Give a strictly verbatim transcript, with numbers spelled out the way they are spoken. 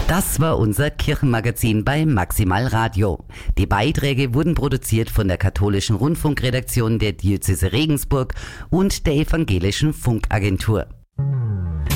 Das war unser Kirchenmagazin bei Maximal Radio. Die Beiträge wurden produziert von der katholischen Rundfunkredaktion der Diözese Regensburg und der evangelischen Funkagentur.